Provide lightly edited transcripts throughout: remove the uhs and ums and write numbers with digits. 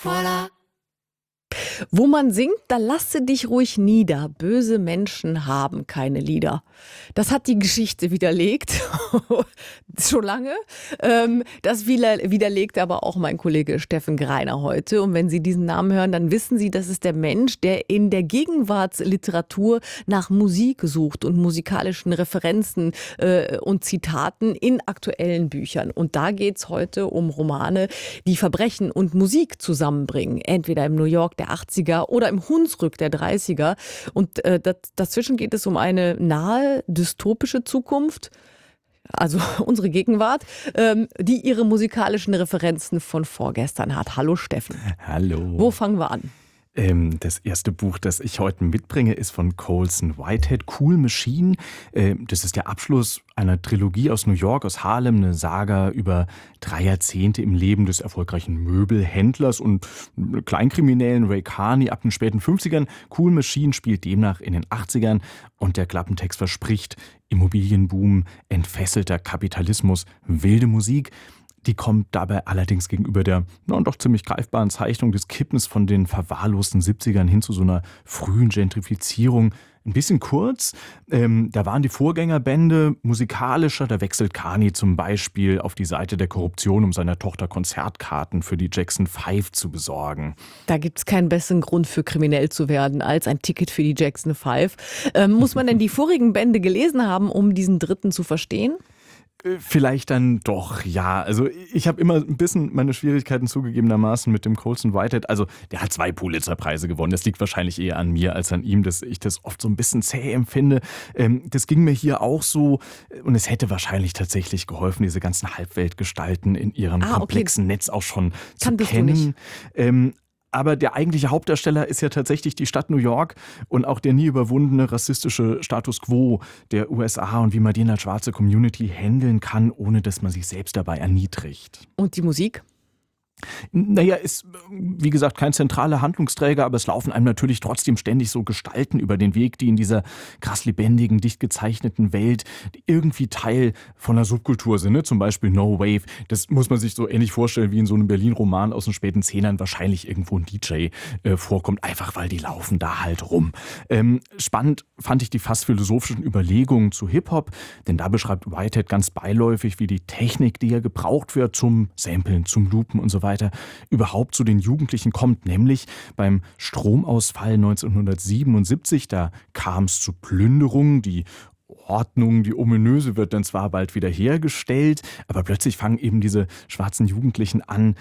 Wo man singt, da lasse dich ruhig nieder. Böse Menschen haben keine Lieder. Das hat die Geschichte widerlegt. Schon lange. Das widerlegt aber auch mein Kollege Steffen Greiner heute. Und wenn Sie diesen Namen hören, dann wissen Sie, das ist der Mensch, der in der Gegenwartsliteratur nach Musik sucht und musikalischen Referenzen und Zitaten in aktuellen Büchern. Und da geht's heute um Romane, die Verbrechen und Musik zusammenbringen. Entweder im New York der 80er oder im Hunsrück der 30er. Und dazwischen geht es um eine nahe dystopische Zukunft, also unsere Gegenwart, die ihre musikalischen Referenzen von vorgestern hat. Hallo Steffen. Hallo. Wo fangen wir an? Das erste Buch, das ich heute mitbringe, ist von Colson Whitehead, Cool Machine. Das ist der Abschluss einer Trilogie aus New York, aus Harlem, eine Saga über 3 Jahrzehnte im Leben des erfolgreichen Möbelhändlers und Kleinkriminellen Ray Carney ab den späten 50ern. Cool Machine spielt demnach in den 80ern und der Klappentext verspricht Immobilienboom, entfesselter Kapitalismus, wilde Musik. Die kommt dabei allerdings gegenüber der doch ziemlich greifbaren Zeichnung des Kippens von den verwahrlosten 70ern hin zu so einer frühen Gentrifizierung ein bisschen kurz. Da waren die Vorgängerbände musikalischer. Da wechselt Carney zum Beispiel auf die Seite der Korruption, um seiner Tochter Konzertkarten für die Jackson 5 zu besorgen. Da gibt's keinen besseren Grund für kriminell zu werden als ein Ticket für die Jackson 5. Muss man denn die vorigen Bände gelesen haben, um diesen dritten zu verstehen? Vielleicht dann doch, ja. Also ich habe immer ein bisschen meine Schwierigkeiten zugegebenermaßen mit dem Colson Whitehead. Also der hat 2 Pulitzer-Preise gewonnen. Das liegt wahrscheinlich eher an mir als an ihm, dass ich das oft so ein bisschen zäh empfinde. Das ging mir hier auch so. Und es hätte wahrscheinlich tatsächlich geholfen, diese ganzen Halbweltgestalten in ihrem komplexen Netz auch schon zu kennen. Aber der eigentliche Hauptdarsteller ist ja tatsächlich die Stadt New York und auch der nie überwundene rassistische Status quo der USA und wie man den als schwarze Community handeln kann, ohne dass man sich selbst dabei erniedrigt. Und die Musik? Naja, ist, wie gesagt, kein zentraler Handlungsträger, aber es laufen einem natürlich trotzdem ständig so Gestalten über den Weg, die in dieser krass lebendigen, dicht gezeichneten Welt irgendwie Teil von einer Subkultur sind. Ne? Zum Beispiel No Wave. Das muss man sich so ähnlich vorstellen wie in so einem Berlin-Roman aus den späten 10ern wahrscheinlich irgendwo ein DJ vorkommt, einfach weil die laufen da halt rum. Spannend fand ich die fast philosophischen Überlegungen zu Hip-Hop, denn da beschreibt Whitehead ganz beiläufig, wie die Technik, die ja gebraucht wird zum Samplen, zum Loopen und so weiter, überhaupt zu den Jugendlichen kommt, nämlich beim Stromausfall 1977, da kam es zu Plünderungen, die Ordnung, die ominöse wird dann zwar bald wieder hergestellt, aber plötzlich fangen eben diese schwarzen Jugendlichen an,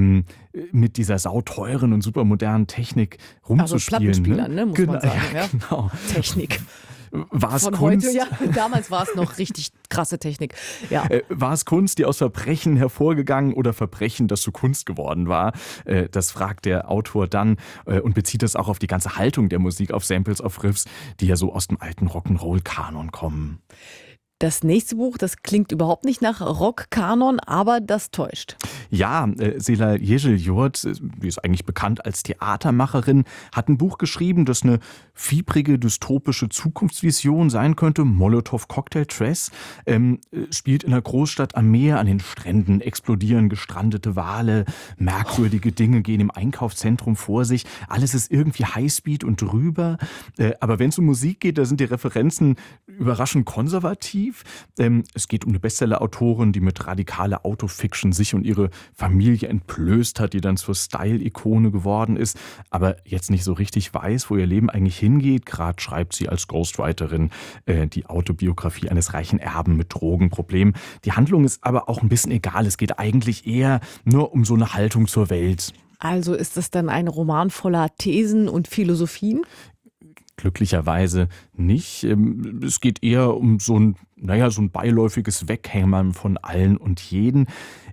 mit dieser sauteuren und supermodernen Technik rumzuspielen. Also Plattenspielern, ne? Muss man sagen. Ja? Genau. Technik. War es von Kunst? Heute, ja. Damals war es noch richtig krasse Technik. Ja. War es Kunst, die aus Verbrechen hervorgegangen oder Verbrechen, das zu Kunst geworden war? Das fragt der Autor dann und bezieht das auch auf die ganze Haltung der Musik, auf Samples, auf Riffs, die ja so aus dem alten Rock'n'Roll-Kanon kommen. Das nächste Buch, das klingt überhaupt nicht nach Rock-Kanon, aber das täuscht. Ja, Sela Jegeljurt, die ist eigentlich bekannt als Theatermacherin, hat ein Buch geschrieben, das eine fiebrige, dystopische Zukunftsvision sein könnte. Molotow Cocktail Tress spielt in einer Großstadt am Meer, an den Stränden explodieren gestrandete Wale, merkwürdige Dinge gehen im Einkaufszentrum vor sich. Alles ist irgendwie Highspeed und drüber. Aber wenn es um Musik geht, da sind die Referenzen überraschend konservativ. Es geht um eine Bestseller-Autorin, die mit radikaler Autofiction sich und ihre Familie entblößt hat, die dann zur Style-Ikone geworden ist, aber jetzt nicht so richtig weiß, wo ihr Leben eigentlich hingeht. Gerade schreibt sie als Ghostwriterin die Autobiografie eines reichen Erben mit Drogenproblemen. Die Handlung ist aber auch ein bisschen egal. Es geht eigentlich eher nur um so eine Haltung zur Welt. Also ist das dann ein Roman voller Thesen und Philosophien? Glücklicherweise nicht. Es geht eher um so ein beiläufiges Weghämmern von allen und jeden.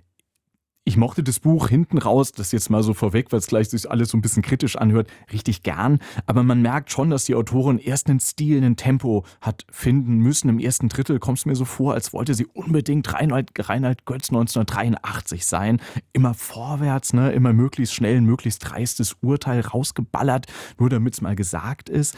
Ich mochte das Buch hinten raus, das jetzt mal so vorweg, weil es gleich sich alles so ein bisschen kritisch anhört, richtig gern. Aber man merkt schon, dass die Autorin erst einen Stil, ein Tempo hat finden müssen. Im ersten Drittel kommt es mir so vor, als wollte sie unbedingt Reinhard Götz 1983 sein. Immer vorwärts, ne? Immer möglichst schnell, ein möglichst dreistes Urteil rausgeballert, nur damit es mal gesagt ist.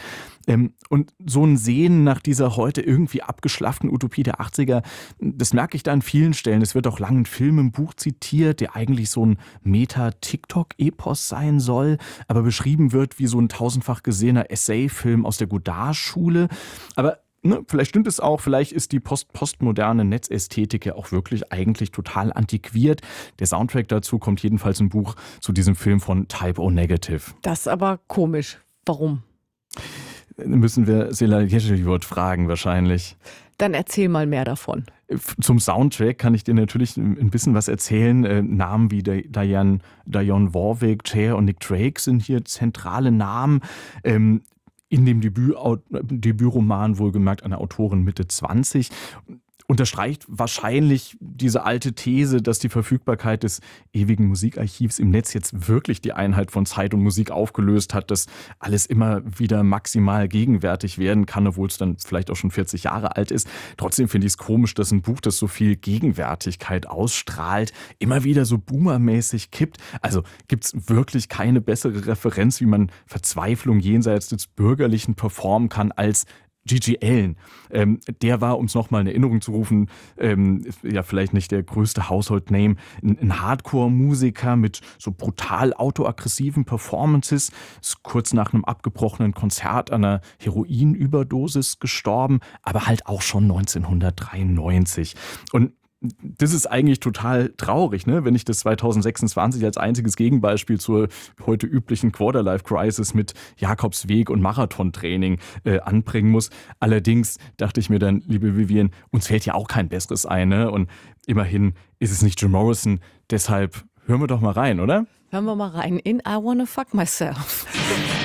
Und so ein Sehen nach dieser heute irgendwie abgeschlafften Utopie der 80er, das merke ich da an vielen Stellen. Es wird auch lange ein Film im Buch zitiert, der eigentlich so ein Meta-TikTok-Epos sein soll, aber beschrieben wird wie so ein tausendfach gesehener Essay-Film aus der Godard-Schule. Aber vielleicht stimmt es auch, vielleicht ist die postmoderne Netzästhetik ja auch wirklich eigentlich total antiquiert. Der Soundtrack dazu kommt jedenfalls im Buch zu diesem Film von Type O Negative. Das ist aber komisch. Warum? Müssen wir Sela Ježeliot fragen wahrscheinlich. Dann erzähl mal mehr davon. Zum Soundtrack kann ich dir natürlich ein bisschen was erzählen. Namen wie Dionne Warwick, Cher und Nick Drake sind hier zentrale Namen. In dem Debütroman wohlgemerkt einer Autorin Mitte 20. Unterstreicht wahrscheinlich diese alte These, dass die Verfügbarkeit des ewigen Musikarchivs im Netz jetzt wirklich die Einheit von Zeit und Musik aufgelöst hat, dass alles immer wieder maximal gegenwärtig werden kann, obwohl es dann vielleicht auch schon 40 Jahre alt ist. Trotzdem finde ich es komisch, dass ein Buch, das so viel Gegenwärtigkeit ausstrahlt, immer wieder so boomermäßig kippt. Also gibt es wirklich keine bessere Referenz, wie man Verzweiflung jenseits des Bürgerlichen performen kann, als Gigi Allen. Der war, um es nochmal in Erinnerung zu rufen, ja vielleicht nicht der größte Household-Name, ein Hardcore-Musiker mit so brutal autoaggressiven Performances, ist kurz nach einem abgebrochenen Konzert an einer Heroinüberdosis gestorben, aber halt auch schon 1993. Und das ist eigentlich total traurig, ne? Wenn ich das 2026 als einziges Gegenbeispiel zur heute üblichen Quarterlife-Crisis mit Jakobsweg und Marathontraining anbringen muss. Allerdings dachte ich mir dann, liebe Vivian, uns fällt ja auch kein besseres ein, ne? Und immerhin ist es nicht Jim Morrison. Deshalb hören wir doch mal rein, oder? Hören wir mal rein in I Wanna Fuck Myself.